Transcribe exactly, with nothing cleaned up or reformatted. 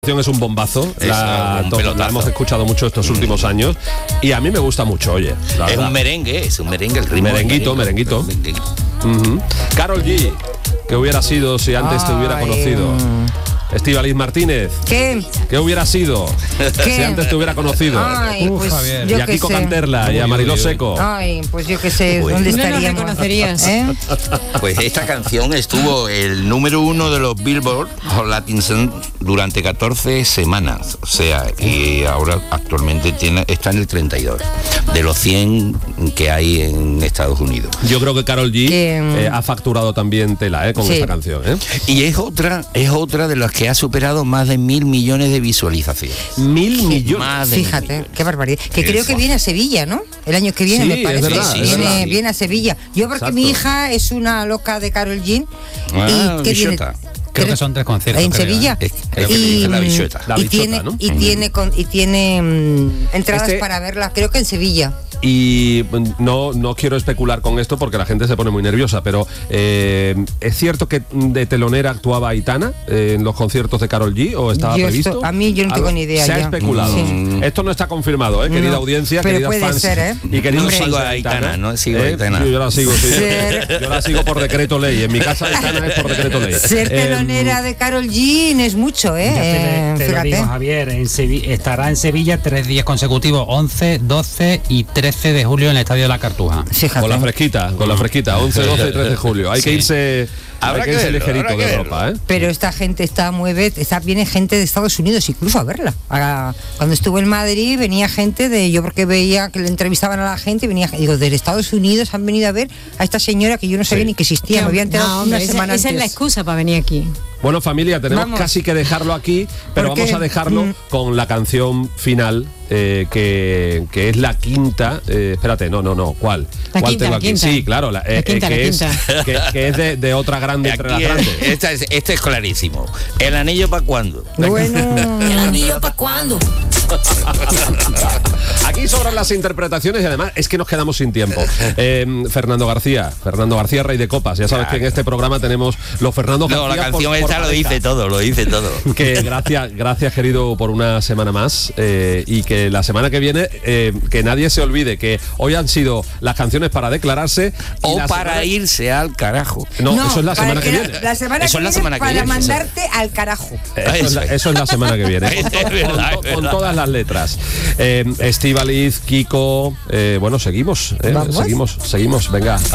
Es un bombazo, es la, un to, la hemos escuchado mucho estos últimos años y a mí me gusta mucho, oye. Es un merengue, es un merengue, el ritmo. Merenguito, merenguito. merenguito. Uh-huh. Karol G, ¿qué hubiera sido si antes Ay, te hubiera conocido? Estíbaliz Martínez, ¿qué? ¿Qué hubiera sido ¿Qué? si antes te hubiera conocido? Ay, Uf, pues Javier. yo Y a qué Kiko sé. Canterla y a Mariló Seco. Ay, pues yo qué sé, Uy. ¿dónde No nos estaríamos? reconocerías. ¿Eh? Pues esta canción estuvo el número uno de los Billboard Hot Latin Songs durante catorce semanas. O sea, y ahora actualmente tiene, está en el treinta y dos de los cien que hay en Estados Unidos. Yo creo que Karol G Que, eh, ha facturado también tela eh, con sí. esta canción. ¿eh? Y es otra, es otra de las que ha superado más de mil millones de visualizaciones. Mil millones. Más de mil Fíjate, millones. qué barbaridad. Que Qué creo que fuerte. viene a Sevilla, ¿no? El año que viene, Sí, me es parece. verdad, es viene, verdad. viene a Sevilla. Yo porque Exacto. mi hija es una loca de Karol G. Ah, y que viene bichota. Creo que son tres conciertos, en creo, Sevilla. ¿eh? Creo que y, dice la bichota. La y bichota, tiene, ¿no? y tiene con, y tiene mm, entradas Este- para verla, creo que en Sevilla. Y no, no quiero especular con esto porque la gente se pone muy nerviosa, pero eh, ¿es cierto que de telonera actuaba Aitana eh, en los conciertos de Karol G o estaba Yo previsto? esto- a mí yo no tengo Algo- ni idea Se ha ya. especulado. Sí. Esto no está confirmado, ¿eh? Querida No, audiencia, pero queridas puede fans ser, ¿eh? y queridos Hombre. fans Sigo de a Aitana, ¿no? Sigo a ¿Eh? Aitana. Yo, yo la sigo, sí. Ser- Yo la sigo por decreto ley. En mi casa Aitana es por decreto ley. Ser Eh, telonera de Karol G no es mucho, ¿eh? Ya te, Eh, te lo fíjate. digo, Javier, en Sevi- estará en Sevilla tres días consecutivos, once, doce y trece de julio en el Estadio de la Cartuja. Fíjate. Con la fresquita, con la fresquita, once, doce y trece de julio. Hay que Sí. irse, Habrá hay que que irse verlo, ligerito habrá que de verlo. ropa, ¿eh? Pero esta gente está mueve, está, viene gente de Estados Unidos incluso a verla. A- cuando estuve en Madrid venía gente de, yo porque veía que le entrevistaban a la gente, venía, digo, de Estados Unidos han venido a ver a esta señora que yo no sabía Sí. ni que existía, me había enterado No, hombre, una esa, semana esa es la antes. excusa para venir aquí. Bueno, familia, tenemos Vamos. casi que dejarlo aquí, pero ¿Por qué? vamos a dejarlo Mm. con la canción final, eh, que, que es la quinta. eh, espérate, no, no, no, ¿cuál? La ¿Cuál quinta, tengo la aquí? quinta. Sí, claro, la, eh, La quinta, eh, que, la es, quinta. que, que es de, de otra grande entre las Aquí, grandes. esta es, este es clarísimo. ¿El anillo para cuándo? Bueno, Aquí sobran las interpretaciones y además es que nos quedamos sin tiempo. Eh, Fernando García, Fernando García, Rey de Copas. Ya sabes Claro. que en este programa tenemos los Fernando No, García. la por- canción por esta lo pareja. dice todo, lo dice todo. Que gracias, gracias querido por una semana más eh, y que la semana que viene eh, que nadie se olvide que hoy han sido las canciones para declararse y O la para semana- irse al carajo. No, eso es la para semana que la- viene. La semana Eso que es la viene semana que para viene, eso. mandarte al carajo. Eso es, la, eso es la semana que viene. Es Con, to- verdad, con to- es con verdad. todas las letras. Eh, Estíbaliz, Kiko, eh, bueno, seguimos, eh, ¿Vamos? seguimos, seguimos, venga.